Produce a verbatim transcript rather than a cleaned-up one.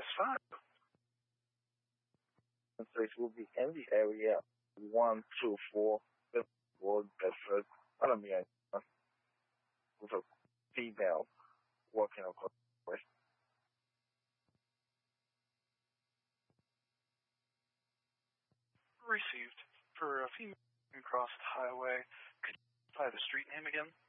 five. It will be in the area one two four Road, Bedford, Alameda, with a female walking across the way. Received. For a female walking across the highway, could you apply the street name again?